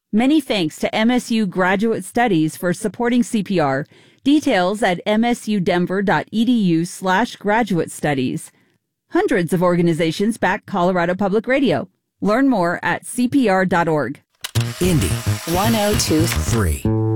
Many thanks to MSU Graduate Studies for supporting CPR. Details at msudenver.edu/graduate studies. Hundreds of organizations back Colorado Public Radio. Learn more at cpr.org. Indy 102.3.